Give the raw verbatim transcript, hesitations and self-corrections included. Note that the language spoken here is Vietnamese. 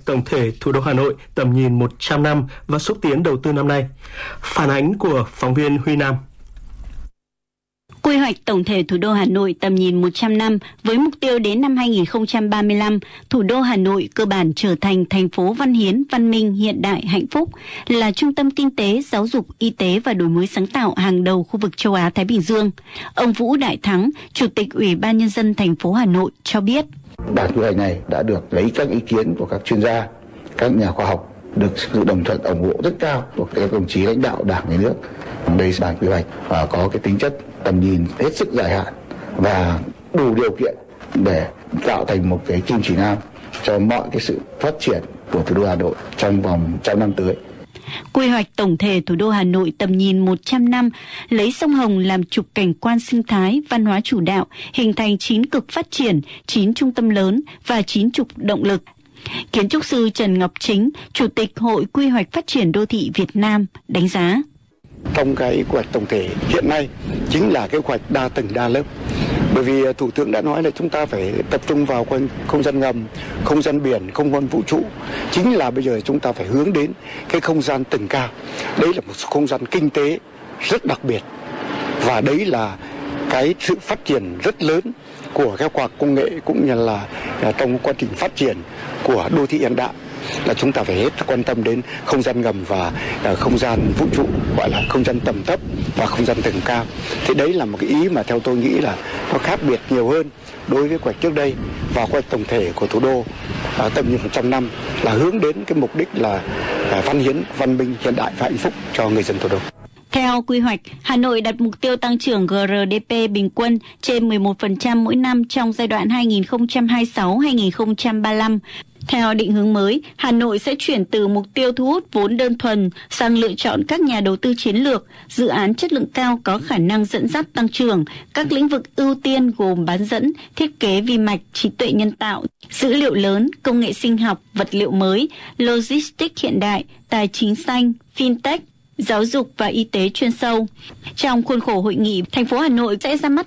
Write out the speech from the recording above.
tổng thể thủ đô Hà Nội tầm nhìn một trăm năm và xúc tiến đầu tư năm nay. Phản ánh của phóng viên Huy Nam. Quy hoạch tổng thể thủ đô Hà Nội tầm nhìn một trăm năm với mục tiêu đến năm hai nghìn không trăm ba mươi lăm, thủ đô Hà Nội cơ bản trở thành thành phố văn hiến, văn minh, hiện đại, hạnh phúc, là trung tâm kinh tế, giáo dục, y tế và đổi mới sáng tạo hàng đầu khu vực châu Á-Thái Bình Dương. Ông Vũ Đại Thắng, Chủ tịch Ủy ban Nhân dân thành phố Hà Nội cho biết. Bản quy hoạch này đã được lấy các ý kiến của các chuyên gia, các nhà khoa học, được sự đồng thuận ủng hộ rất cao của các đồng chí lãnh đạo Đảng, Nhà nước. Đây là bản quy hoạch và có cái tính chất tầm nhìn hết sức dài hạn và đủ điều kiện để tạo thành một cái kim chỉ nam cho mọi cái sự phát triển của thủ đô Hà Nội trong vòng trăm năm tới. Quy hoạch tổng thể thủ đô Hà Nội tầm nhìn một trăm năm lấy sông Hồng làm trục cảnh quan sinh thái, văn hóa chủ đạo, hình thành chín cực phát triển, chín trung tâm lớn và chín trục động lực. Kiến trúc sư Trần Ngọc Chính, Chủ tịch Hội Quy hoạch Phát triển Đô thị Việt Nam đánh giá. Trong cái quy hoạch tổng thể hiện nay chính là cái quy hoạch đa tầng đa lớp. Bởi vì Thủ tướng đã nói là chúng ta phải tập trung vào không gian ngầm, không gian biển, không gian vũ trụ. Chính là bây giờ chúng ta phải hướng đến cái không gian tầng cao. Đấy là một không gian kinh tế rất đặc biệt. Và đấy là cái sự phát triển rất lớn của các khoa học công nghệ cũng như là trong quá trình phát triển của đô thị hiện đại, là chúng ta phải hết quan tâm đến không gian ngầm và không gian vũ trụ, gọi là không gian tầm thấp và không gian tầng cao. Thì đấy là một cái ý mà theo tôi nghĩ là nó khác biệt nhiều hơn đối với quy hoạch trước đây. Và quy hoạch tổng thể của thủ đô à, tầm nhìn một trăm năm là hướng đến cái mục đích là à, văn hiến, văn minh, hiện đại và hạnh phúc cho người dân thủ đô. Theo quy hoạch, Hà Nội đặt mục tiêu tăng trưởng giê rờ đê pê bình quân trên mười một phần trăm mỗi năm trong giai đoạn hai nghìn không trăm hai mươi sáu đến hai nghìn không trăm ba mươi lăm. Theo định hướng mới, Hà Nội sẽ chuyển từ mục tiêu thu hút vốn đơn thuần sang lựa chọn các nhà đầu tư chiến lược, dự án chất lượng cao có khả năng dẫn dắt tăng trưởng. Các lĩnh vực ưu tiên gồm bán dẫn, thiết kế vi mạch, trí tuệ nhân tạo, dữ liệu lớn, công nghệ sinh học, vật liệu mới, logistics hiện đại, tài chính xanh, fintech, giáo dục và y tế chuyên sâu. Trong khuôn khổ hội nghị, thành phố Hà Nội sẽ ra mắt